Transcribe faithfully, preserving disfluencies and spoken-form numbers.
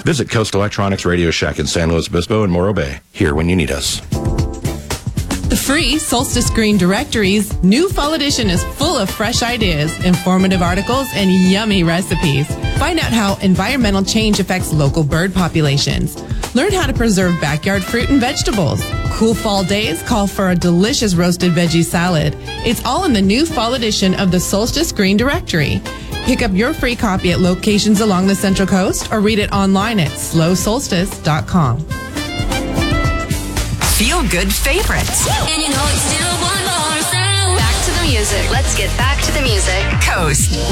Visit Coast Electronics Radio Shack in San Luis Obispo and Morro Bay. Here when you need us. The free Solstice Green Directory's new fall edition is full of fresh ideas, informative articles, and yummy recipes. Find out how environmental change affects local bird populations. Learn how to preserve backyard fruit and vegetables. Cool fall days call for a delicious roasted veggie salad. It's all in the new fall edition of the Solstice Green Directory. Pick up your free copy at locations along the Central Coast or read it online at slow solstice dot com. Feel good favorites. And you know it's still one more sound. Back to the music. Let's get back to the music. Coast